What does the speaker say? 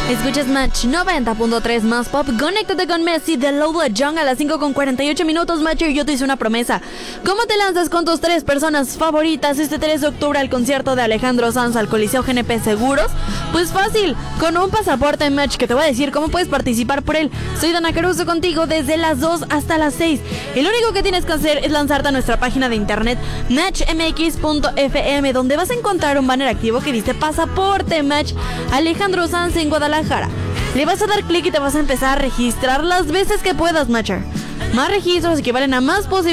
Escuchas Match 90.3 más pop. Conéctate con Messi de Lola Young a las 5:48 Matcher. Yo te hice una promesa. ¿Cómo te lanzas con tus 3 personas favoritas este 3 de octubre al concierto de Alejandro Sanz al Coliseo GNP Seguros? Pues fácil, con un pasaporte Match que te voy a decir cómo puedes participar por él. Soy Dana Caruso contigo desde las 2 hasta las 6. Y lo único que tienes que hacer es lanzarte a nuestra página de internet matchmx.fm, donde vas a encontrar un banner activo que dice Pasaporte Match Alejandro Sanz en Guadalajara. Le vas a dar clic y te vas a empezar a registrar las veces que puedas, Matcher. Más registros equivalen a más posibilidades